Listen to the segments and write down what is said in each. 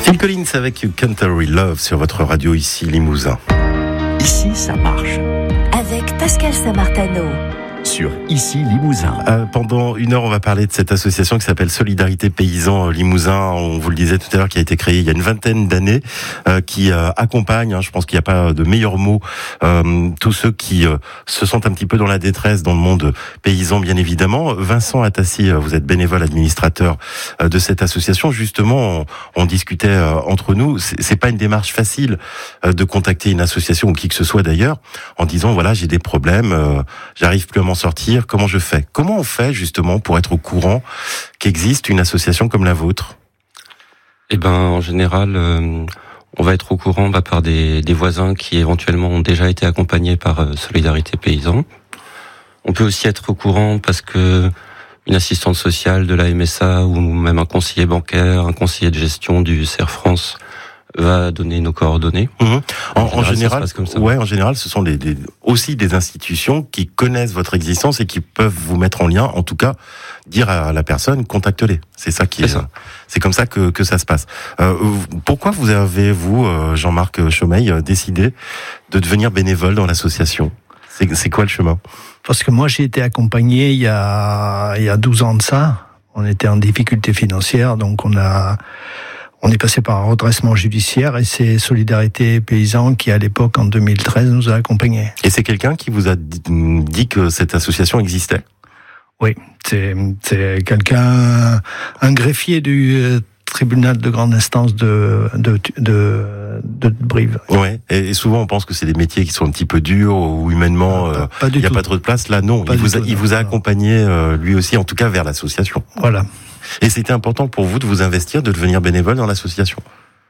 Phil Collins avec You Can't Hurry Love sur votre radio ici Limousin. Ici, ça marche. Avec Pascal Samartano. Sur Ici Limousin. Pendant une heure, on va parler de cette association qui s'appelle Solidarité Paysans Limousin. On vous le disait tout à l'heure, qui a été créée il y a une vingtaine d'années, qui accompagne, je pense qu'il n'y a pas de meilleur mot, tous ceux qui se sentent un petit peu dans la détresse dans le monde paysan, bien évidemment. Vincent Atassi, vous êtes bénévole administrateur de cette association. Justement, on discutait entre nous. C'est pas une démarche facile de contacter une association ou qui que ce soit d'ailleurs, en disant voilà, j'ai des problèmes, j'arrive plus à m'en sortir, comment je fais? Comment on fait justement pour être au courant qu'existe une association comme la vôtre? En général, on va être au courant par des voisins qui éventuellement ont déjà été accompagnés par Solidarité Paysans. On peut aussi être au courant parce que une assistante sociale de la MSA ou même un conseiller bancaire, un conseiller de gestion du CER France va donner nos coordonnées. En général, comme ça. En général, ce sont aussi des institutions qui connaissent votre existence et qui peuvent vous mettre en lien, en tout cas, dire à la personne, contacte-les. C'est ça c'est comme ça que ça se passe. Pourquoi vous avez, Jean-Marc Chaumeil, décidé de devenir bénévole dans l'association? C'est quoi le chemin? Parce que moi, j'ai été accompagné il y a 12 ans de ça. On était en difficulté financière, donc on est passé par un redressement judiciaire et c'est Solidarité Paysans qui, à l'époque, en 2013, nous a accompagnés. Et c'est quelqu'un qui vous a dit que cette association existait? Oui, c'est quelqu'un, un greffier du tribunal de grande instance de Brive. Ouais. Et souvent, on pense que c'est des métiers qui sont un petit peu durs ou humainement, il n'y a pas trop de place. Là, non. Il vous a accompagné, lui aussi, en tout cas, vers l'association. Voilà. Et c'était important pour vous de vous investir, de devenir bénévole dans l'association?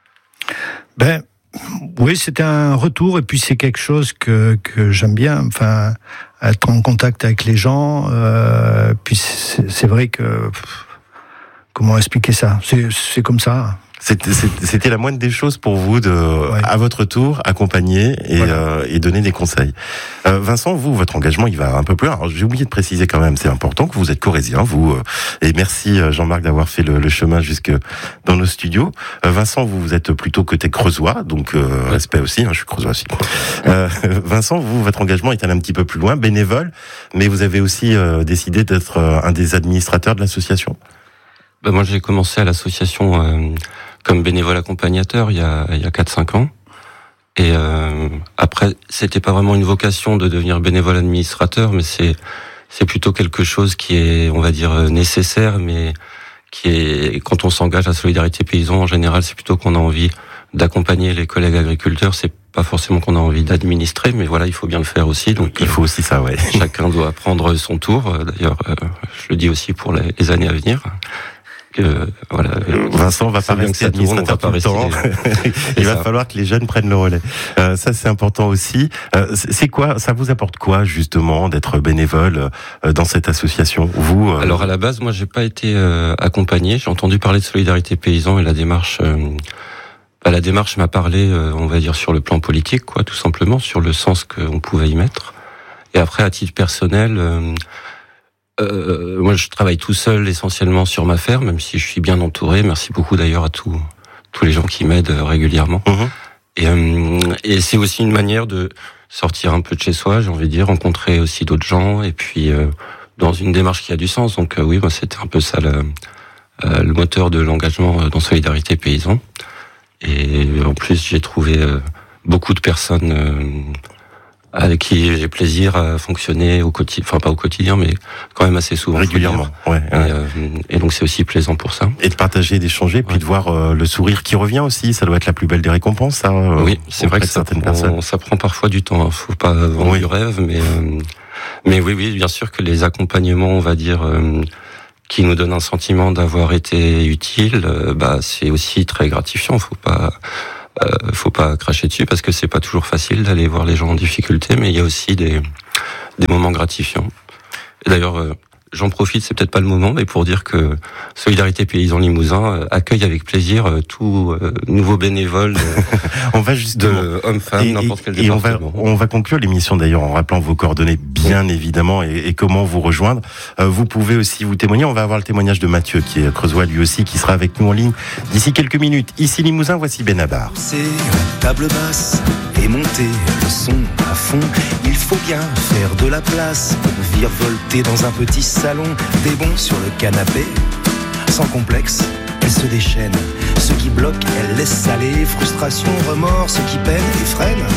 Oui, c'était un retour et puis c'est quelque chose que j'aime bien. Enfin, être en contact avec les gens. Puis c'est vrai que comment expliquer ça? C'est comme ça. C'était la moindre des choses pour vous à votre tour, accompagner et donner des conseils. Vincent, votre engagement, il va un peu plus loin. Alors, j'ai oublié de préciser quand même, c'est important que vous êtes corrézien, et merci Jean-Marc d'avoir fait le chemin jusque dans nos studios. Vincent, vous êtes plutôt côté creusois, donc respect aussi, je suis creusois aussi. Vincent, votre engagement est allé un petit peu plus loin, bénévole, mais vous avez aussi décidé d'être un des administrateurs de l'association. Moi, j'ai commencé à l'association comme bénévole accompagnateur il y a 4-5 ans. Et après, c'était pas vraiment une vocation de devenir bénévole administrateur, mais c'est plutôt quelque chose qui est, on va dire, nécessaire, mais qui est, quand on s'engage à Solidarité Paysans, en général, c'est plutôt qu'on a envie d'accompagner les collègues agriculteurs. C'est pas forcément qu'on a envie d'administrer, mais voilà, il faut bien le faire aussi. Donc, il faut aussi ça, ouais. Chacun doit prendre son tour. D'ailleurs, je le dis aussi pour les années à venir. Vincent va pas rester administrateur tout le temps. Il va falloir que les jeunes prennent le relais. Ça, c'est important aussi. C'est quoi, ça vous apporte quoi, justement, d'être bénévole dans cette association? Alors, à la base, moi, j'ai pas été accompagné. J'ai entendu parler de Solidarité Paysans et la démarche m'a parlé, on va dire, sur le plan politique, tout simplement, sur le sens qu'on pouvait y mettre. Et après, à titre personnel, moi, je travaille tout seul essentiellement sur ma ferme, même si je suis bien entouré. Merci beaucoup d'ailleurs à tous les gens qui m'aident régulièrement. Et c'est aussi une manière de sortir un peu de chez soi, j'ai envie de dire, rencontrer aussi d'autres gens, et puis dans une démarche qui a du sens. Donc oui, moi, c'était un peu ça le moteur de l'engagement dans Solidarité Paysans. Et en plus, j'ai trouvé beaucoup de personnes avec qui j'ai plaisir à fonctionner au quotidien, enfin pas au quotidien, mais quand même assez souvent. Régulièrement, ouais. Et donc c'est aussi plaisant pour ça. Et de partager, d'échanger, puis de voir le sourire qui revient aussi, ça doit être la plus belle des récompenses, ça. Oui, c'est vrai que certaines personnes. Ça prend parfois du temps, faut pas vendre du rêve, mais oui, bien sûr que les accompagnements, on va dire, qui nous donnent un sentiment d'avoir été utile, c'est aussi très gratifiant, faut pas cracher dessus parce que c'est pas toujours facile d'aller voir les gens en difficulté, mais il y a aussi des moments gratifiants. Et d'ailleurs, j'en profite, c'est peut-être pas le moment, mais pour dire que Solidarité Paysans Limousin accueille avec plaisir tout nouveau bénévole on va justement de hommes-femmes, n'importe quel et département. on va conclure l'émission d'ailleurs en rappelant vos coordonnées bien évidemment et comment vous rejoindre. Vous pouvez aussi vous témoigner. On va avoir le témoignage de Mathieu qui est creusois lui aussi, qui sera avec nous en ligne d'ici quelques minutes. Ici Limousin, voici Benabar. C'est table basse et monter le son à fond. Il faut bien faire de la place pour virevolter dans un petit salon. Des bons sur le canapé, sans complexe, elle se déchaîne. Ce qui bloque, elle laisse aller. Frustration, remords, ce qui peine et freine.